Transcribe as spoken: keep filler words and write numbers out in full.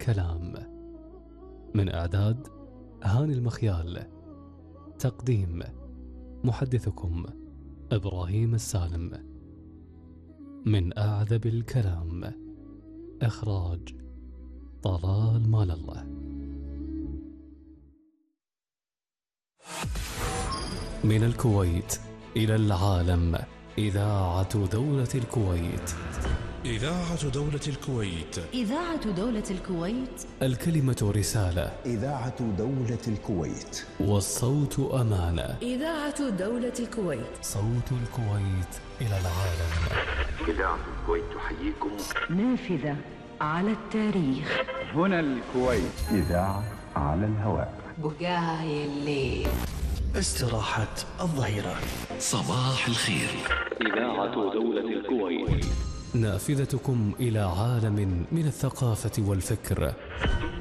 بالكلام. من إعداد هاني المخيال. تقديم محدثكم إبراهيم السالم. من أعذب الكلام. إخراج طلال مال الله. من الكويت إلى العالم، إذاعة دولة الكويت. إذاعة دولة الكويت. إذاعة دولة الكويت. الكلمة رسالة. إذاعة دولة الكويت. والصوت أمانة. إذاعة دولة الكويت. صوت الكويت إلى العالم. إذاعة الكويت تحييكم. نافذة على التاريخ. هنا الكويت. إذاعة على الهواء. بقاي الليل. استراحة الظهيرة. صباح الخير. إذاعة دولة الكويت. نافذتكم إلى عالم من الثقافة والفكر.